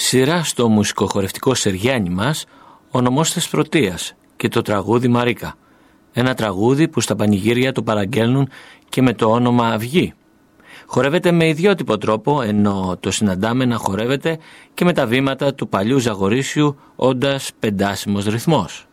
σειρά στο μουσικοχορευτικό Σεργιάνι μας ο νομός της Πρωτείας και το τραγούδι Μαρίκα. Ένα τραγούδι που στα πανηγύρια το παραγγέλνουν και με το όνομα Αυγή. Χορεύεται με ιδιότυπο τρόπο, ενώ το συναντάμε να χορεύεται και με τα βήματα του παλιού Ζαγορίσιου, όντας πεντάσιμος ρυθμός.